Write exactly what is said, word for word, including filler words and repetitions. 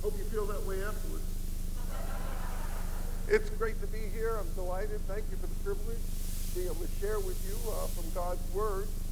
Hope you feel that way afterwards. It's great to be here. I'm delighted. Thank you for the privilege of being able to share with you uh, from God's Word.